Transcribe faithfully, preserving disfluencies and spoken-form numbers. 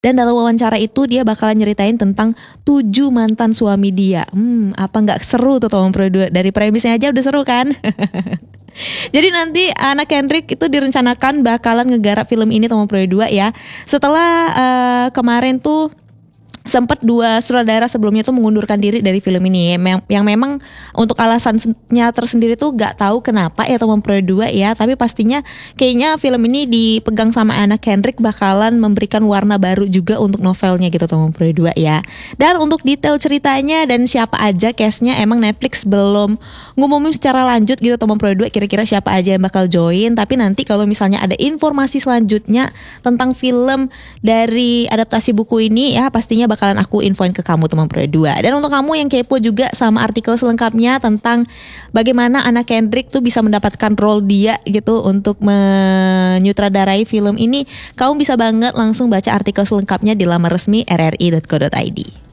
Dan dalam wawancara itu dia bakalan nyeritain tentang tujuh mantan suami dia. Hmm, apa nggak seru tuh Tomang Pro dua? Dari premisnya aja udah seru kan? Jadi nanti Anna Kendrick itu direncanakan bakalan ngegarap film ini Tomang Pro dua ya. Setelah uh, kemarin tuh sempat dua sutradara sebelumnya tuh mengundurkan diri dari film ini yang, yang memang untuk alasannya tersendiri tuh gak tahu kenapa ya Tomang Pro dua ya, tapi pastinya kayaknya film ini dipegang sama Anna Kendrick bakalan memberikan warna baru juga untuk novelnya gitu Tomang Pro dua ya. Dan untuk detail ceritanya dan siapa aja castnya emang Netflix belum ngumumin secara lanjut gitu Tomang Pro dua kira-kira siapa aja yang bakal join, tapi nanti kalau misalnya ada informasi selanjutnya tentang film dari adaptasi buku ini ya pastinya bakalan aku infoin ke kamu Tomang Pro dua. Dan untuk kamu yang kepo juga sama artikel selengkapnya tentang bagaimana Anna Kendrick tuh bisa mendapatkan role dia gitu untuk menyutradarai film ini, kamu bisa banget langsung baca artikel selengkapnya di laman resmi r r i dot co dot i d.